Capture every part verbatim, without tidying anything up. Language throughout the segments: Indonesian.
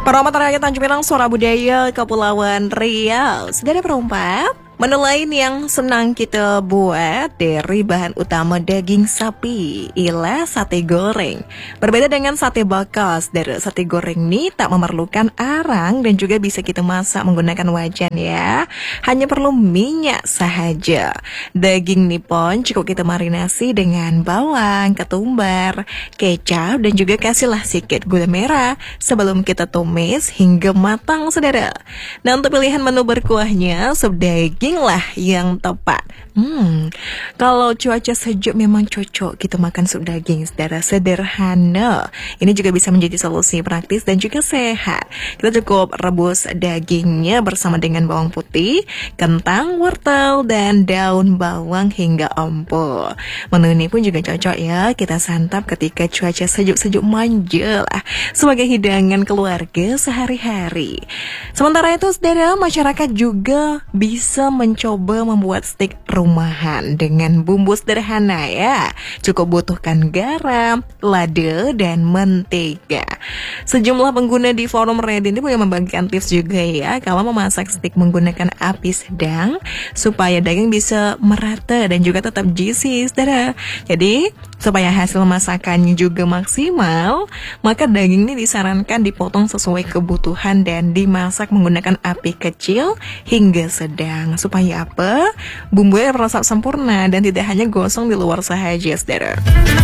Peromat Rakyat Tanjung Pinang, Suara Budaya Kepulauan Riau. Saudara perompak, menu lain yang senang kita buat dari bahan utama daging sapi ialah sate goreng. Berbeda dengan sate bakar, dari sate goreng ini tak memerlukan arang dan juga bisa kita masak menggunakan wajan ya. Hanya perlu minyak sahaja. Daging nipon cukup kita marinasi dengan bawang, ketumbar, kecap dan juga kasihlah sedikit gula merah sebelum kita tumis hingga matang, saudara. Nah, untuk pilihan menu berkuahnya, sup daging lah yang tepat. Hmm, kalau cuaca sejuk memang cocok kita makan sup daging, saudara. Sederhana. Ini juga bisa menjadi solusi praktis dan juga sehat. Kita cukup rebus dagingnya bersama dengan bawang putih, kentang, wortel, dan daun bawang hingga empul. Menu ini pun juga cocok ya kita santap ketika cuaca sejuk-sejuk manja lah, sebagai hidangan keluarga sehari-hari. Sementara itu, saudara, masyarakat juga bisa mencoba membuat stik rumahan dengan bumbu sederhana ya. Cukup butuhkan garam, lada, dan mentega. Sejumlah pengguna di forum Reddit ini punya membagikan tips juga ya kalau memasak stik menggunakan api sedang supaya daging bisa merata dan juga tetap juicy, saudara. Jadi supaya hasil masakannya juga maksimal, maka daging ini disarankan dipotong sesuai kebutuhan dan dimasak menggunakan api kecil hingga sedang. Supaya apa? Bumbunya meresap sempurna dan tidak hanya gosong di luar sahaja, saudara.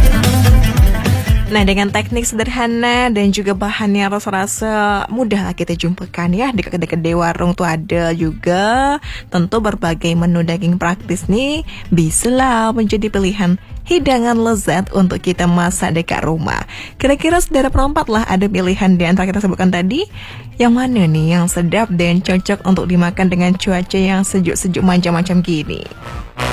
Nah, dengan teknik sederhana dan juga bahan yang rasa-rasa mudah lah kita jumpakan ya. Dekat-dekat di warung tuh ada juga. Tentu berbagai menu daging praktis nih bisa lah menjadi pilihan hidangan lezat untuk kita masak dekat rumah. Kira-kira saudara perempat lah ada pilihan di antara kita sebutkan tadi. Yang mana nih yang sedap dan cocok untuk dimakan dengan cuaca yang sejuk-sejuk macam-macam gini?